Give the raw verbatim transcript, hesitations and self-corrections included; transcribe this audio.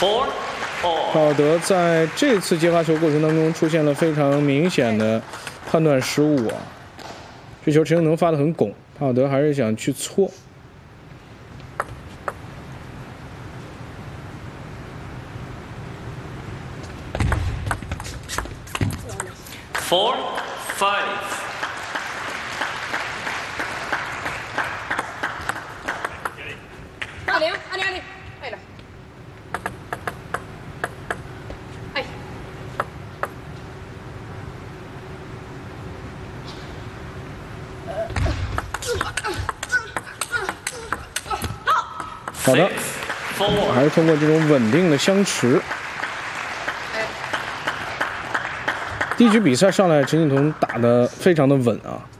帕奥德在这次接发球过程当中出现了非常明显的判断失误啊，这球陈兴能发得很拱，帕奥德还是想去搓。 Four, five. 二零，二零，二零，哎了，哎。 好的，还是通过这种稳定的相持。 第一局比赛上来，陈景彤打得非常的稳啊，